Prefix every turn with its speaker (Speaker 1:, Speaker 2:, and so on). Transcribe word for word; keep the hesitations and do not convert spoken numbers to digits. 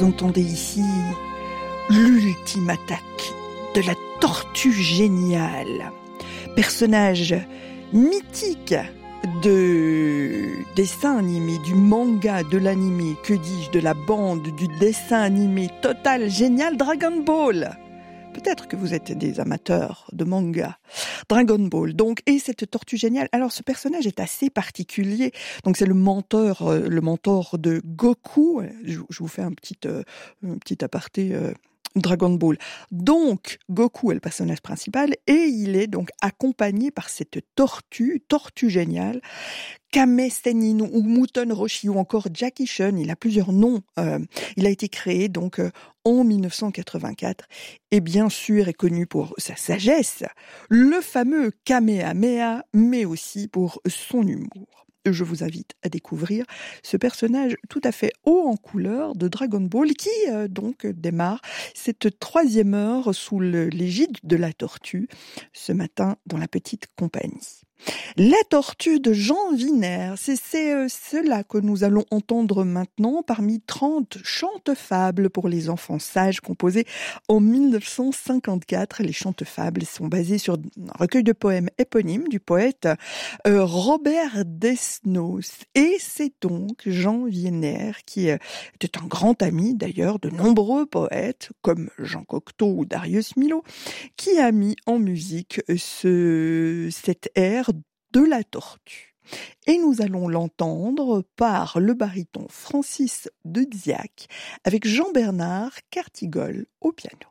Speaker 1: Vous entendez ici l'ultime attaque de la tortue géniale, personnage mythique de dessin animé, du manga, de l'animé, que dis-je, de la bande, du dessin animé total génial Dragon Ball. Peut-être que vous êtes des amateurs de manga. Dragon Ball, donc, et cette tortue géniale. Alors, ce personnage est assez particulier. Donc, c'est le mentor, euh, le mentor de Goku. Je, je vous fais un petit, euh, un petit aparté. Euh, Dragon Ball. Donc, Goku est le personnage principal et il est donc accompagné par cette tortue, tortue géniale, Kame Sennin ou Muten Roshi ou encore Jackie Chun. Il a plusieurs noms. Euh, il a été créé donc euh, en dix-neuf cent quatre-vingt-quatre et bien sûr est connu pour sa sagesse, le fameux Kamehameha, mais aussi pour son humour. Je vous invite à découvrir ce personnage tout à fait haut en couleur de Dragon Ball qui euh, donc démarre cette troisième heure sous le, l'égide de la tortue ce matin dans la petite compagnie. La tortue de Jean Wiener, c'est, c'est euh, cela que nous allons entendre maintenant parmi trente chante-fables pour les enfants sages composés en dix-neuf cent cinquante-quatre. Les chante-fables sont basés sur un recueil de poèmes éponyme du poète euh, Robert Desnos. Et c'est donc Jean Wiener qui euh, était un grand ami d'ailleurs de nombreux poètes comme Jean Cocteau ou Darius Milhaud qui a mis en musique ce, cet air de la tortue. Et nous allons l'entendre par le baryton Francis de Diac avec Jean-Bernard Cartigol au piano.